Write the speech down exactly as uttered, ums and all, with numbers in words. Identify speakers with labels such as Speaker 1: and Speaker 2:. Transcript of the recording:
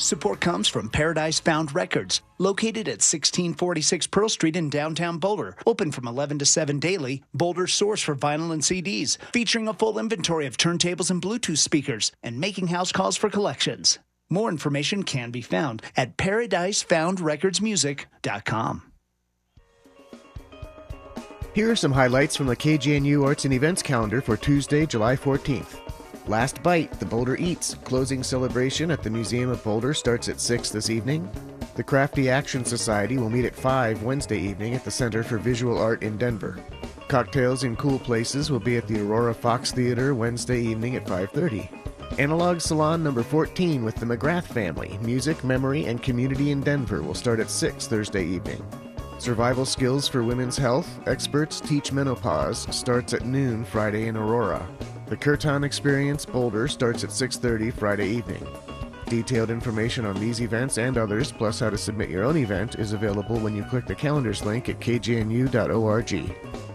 Speaker 1: Support comes from Paradise Found Records, located at sixteen forty-six Pearl Street in downtown Boulder. Open from eleven to seven daily. Boulder's source for vinyl and C Ds, featuring a full inventory of turntables and Bluetooth speakers, and making house calls for collections. More information can be found at paradise found records music dot com.
Speaker 2: Here are some highlights from the K G N U Arts and Events calendar for Tuesday, July fourteenth. Last Bite, the Boulder Eats closing celebration at the Museum of Boulder starts at six this evening. The Crafty Action Society will meet at five Wednesday evening at the Center for Visual Art in Denver. Cocktails in Cool Places will be at the Aurora Fox Theater Wednesday evening at five thirty. Analog Salon number fourteen with the McGrath family, Music, Memory, and Community in Denver will start at six Thursday evening. Survival Skills for Women's Health, Experts Teach Menopause starts at noon Friday in Aurora. The Curton Experience Boulder starts at six thirty Friday evening. Detailed information on these events and others, plus how to submit your own event, is available when you click the calendars link at k g n u dot org.